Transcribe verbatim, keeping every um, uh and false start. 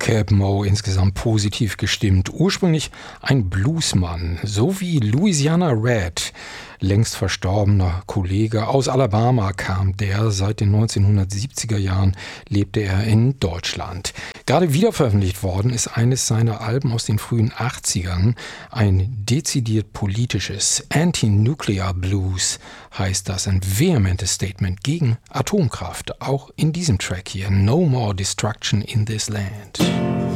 Cap Moe insgesamt positiv gestimmt. Ursprünglich ein Bluesmann, so wie Louisiana Red, längst verstorbener Kollege aus Alabama kam der. Seit den neunzehnhundertsiebziger Jahren lebte er in Deutschland. Gerade wiederveröffentlicht worden ist eines seiner Alben aus den frühen achtzigern. Ein dezidiert politisches Anti-Nuclear Blues heißt das. Ein vehementes Statement gegen Atomkraft. Auch in diesem Track hier. No more destruction in this land.